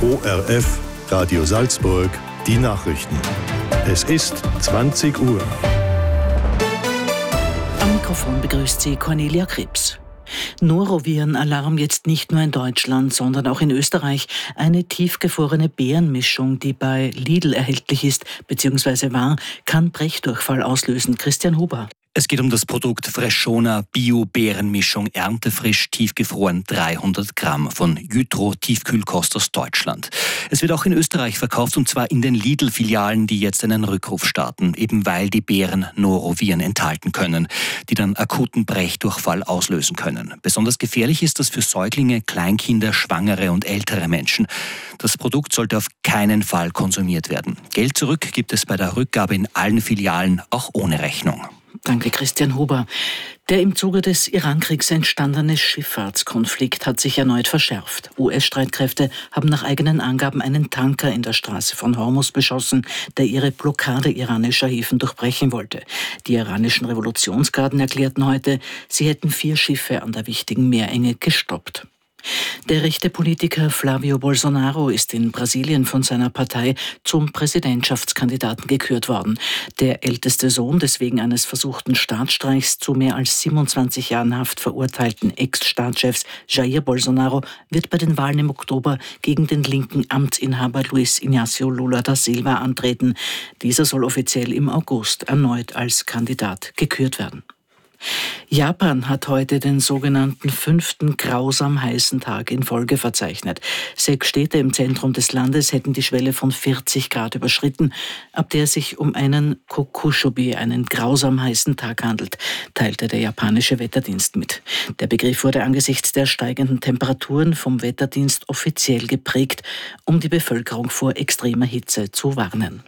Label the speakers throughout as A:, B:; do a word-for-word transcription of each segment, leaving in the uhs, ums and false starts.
A: O R F, Radio Salzburg, die Nachrichten. Es ist zwanzig Uhr.
B: Am Mikrofon begrüßt Sie Cornelia Krebs. Noroviren-Alarm jetzt nicht nur in Deutschland, sondern auch in Österreich. Eine tiefgefrorene Beerenmischung, die bei Lidl erhältlich ist bzw. war, kann Brechdurchfall auslösen. Christian Huber.
C: Es geht um das Produkt Freshona Bio-Beerenmischung, erntefrisch, tiefgefroren, dreihundert Gramm von Jytro Tiefkühlkost aus Deutschland. Es wird auch in Österreich verkauft, und zwar in den Lidl-Filialen, die jetzt einen Rückruf starten, eben weil die Beeren Noroviren enthalten können, die dann akuten Brechdurchfall auslösen können. Besonders gefährlich ist das für Säuglinge, Kleinkinder, Schwangere und ältere Menschen. Das Produkt sollte auf keinen Fall konsumiert werden. Geld zurück gibt es bei der Rückgabe in allen Filialen, auch ohne Rechnung.
B: Danke, Christian Huber. Der im Zuge des Irankriegs entstandene Schifffahrtskonflikt hat sich erneut verschärft. U S-Streitkräfte haben nach eigenen Angaben einen Tanker in der Straße von Hormuz beschossen, der ihre Blockade iranischer Häfen durchbrechen wollte. Die iranischen Revolutionsgarden erklärten heute, sie hätten vier Schiffe an der wichtigen Meerenge gestoppt. Der rechte Politiker Flavio Bolsonaro ist in Brasilien von seiner Partei zum Präsidentschaftskandidaten gekürt worden. Der älteste Sohn des wegen eines versuchten Staatsstreichs zu mehr als siebenundzwanzig Jahren Haft verurteilten Ex-Staatschefs Jair Bolsonaro wird bei den Wahlen im Oktober gegen den linken Amtsinhaber Luiz Inácio Lula da Silva antreten. Dieser soll offiziell im August erneut als Kandidat gekürt werden. Japan hat heute den sogenannten fünften grausam heißen Tag in Folge verzeichnet. Sechs Städte im Zentrum des Landes hätten die Schwelle von vierzig Grad überschritten, ab der es sich um einen Kokushobi, einen grausam heißen Tag handelt, teilte der japanische Wetterdienst mit. Der Begriff wurde angesichts der steigenden Temperaturen vom Wetterdienst offiziell geprägt, um die Bevölkerung vor extremer Hitze zu warnen.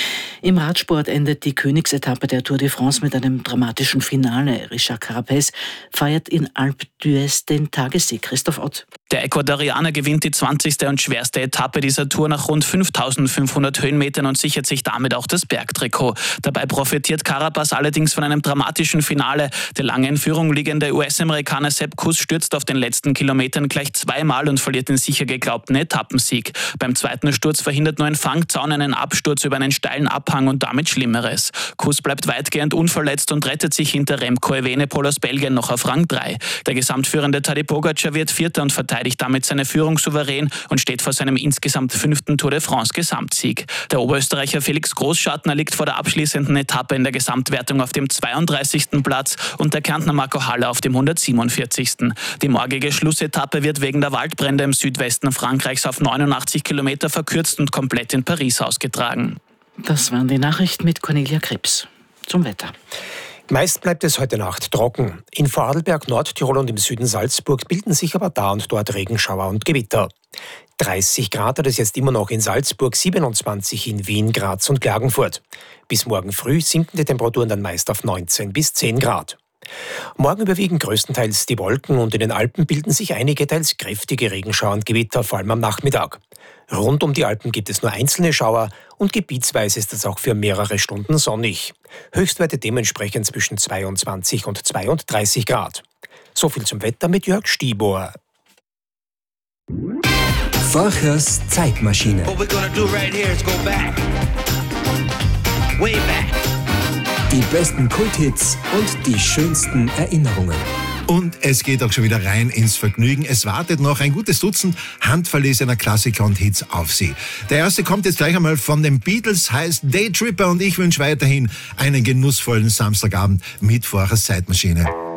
B: Im Radsport endet die Königsetappe der Tour de France mit einem dramatischen Finale. Richard Carapaz feiert in Alpe d'Huez den Tagessieg. Christoph Ott.
D: Der Ecuadorianer gewinnt die zwanzigste und schwerste Etappe dieser Tour nach rund fünftausendfünfhundert Höhenmetern und sichert sich damit auch das Bergtrikot. Dabei profitiert Carapaz allerdings von einem dramatischen Finale. Der lange in Führung liegende U S-Amerikaner Sepp Kuss stürzt auf den letzten Kilometern gleich zweimal und verliert den sicher geglaubten Etappensieg. Beim zweiten Sturz verhindert nur ein Fangzaun einen Absturz über einen steilen Abhang und damit Schlimmeres. Kuss bleibt weitgehend unverletzt und rettet sich hinter Remco Evenepoel aus Belgien noch auf Rang drei. Der gesamtführende Tadej Pogačar wird Vierter und verteidigt damit seine Führung souverän und steht vor seinem insgesamt fünften Tour de France Gesamtsieg. Der Oberösterreicher Felix Großschartner liegt vor der abschließenden Etappe in der Gesamtwertung auf dem zweiunddreißigsten Platz und der Kärntner Marco Haller auf dem hundertsiebenundvierzigsten Die morgige Schlussetappe wird wegen der Waldbrände im Südwesten Frankreichs auf neunundachtzig Kilometer verkürzt und komplett in Paris ausgetragen.
B: Das waren die Nachrichten mit Cornelia Krebs. Zum Wetter.
E: Meist bleibt es heute Nacht trocken. In Vorarlberg, Nordtirol und im Süden Salzburg bilden sich aber da und dort Regenschauer und Gewitter. dreißig Grad hat es jetzt immer noch in Salzburg, siebenundzwanzig in Wien, Graz und Klagenfurt. Bis morgen früh sinken die Temperaturen dann meist auf neunzehn bis zehn Grad. Morgen überwiegen größtenteils die Wolken und in den Alpen bilden sich einige teils kräftige Regenschauer und Gewitter, vor allem am Nachmittag. Rund um die Alpen gibt es nur einzelne Schauer und gebietsweise ist es auch für mehrere Stunden sonnig. Höchstwerte dementsprechend zwischen zweiundzwanzig und zweiunddreißig Grad. So viel zum Wetter mit Jörg Stibor.
F: Forchers Zeitmaschine.
G: What we're gonna do right here is go back. Way back.
F: Die besten Kulthits und die schönsten Erinnerungen.
H: Und es geht auch schon wieder rein ins Vergnügen. Es wartet noch ein gutes Dutzend handverlesener Klassiker und Hits auf Sie. Der erste kommt jetzt gleich einmal von den Beatles, heißt Daytripper, und ich wünsche weiterhin einen genussvollen Samstagabend mit Forchers Zeitmaschine.